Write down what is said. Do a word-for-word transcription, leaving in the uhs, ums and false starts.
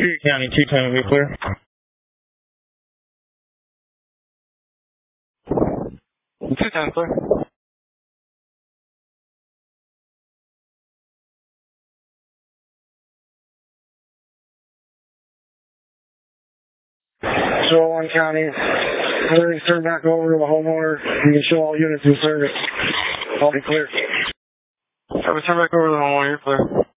Erie County, two ten, be clear. two ten, clear. Show one County, clear, turn back over to the homeowner. You can show all units in service. I'll be clear. Turn back over to the homeowner, you're clear.